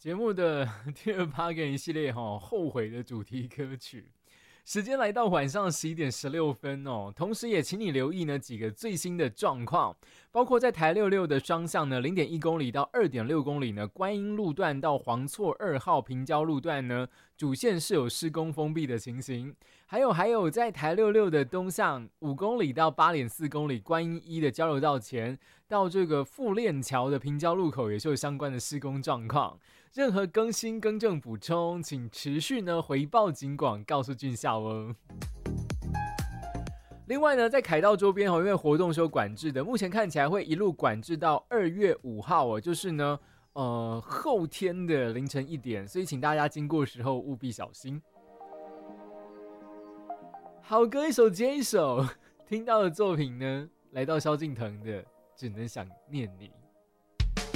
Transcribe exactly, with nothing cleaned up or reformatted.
节目的第二趴跟一系列哈后悔的主题歌曲。时间来到晚上十一点十六分哦，同时也请你留意呢几个最新的状况，包括在台六六的双向呢 零点一公里到 二点六公里呢，观音路段到黄厝二号平交路段呢，主线是有施工封闭的情形。还有还有在台六六的东向五公里到 八点四公里，观音一的交流道前到这个富链桥的平交路口也是有相关的施工状况。任何更新更正补充，请持续呢回报警广，告诉俊孝哦。另外呢，在凯道周边因为活动是有管制的，目前看起来会一路管制到二月五号哦，就是呢呃后天的凌晨一点，所以请大家经过时候务必小心。好歌一首接一首，听到的作品呢，来到萧敬腾的《只能想念你》。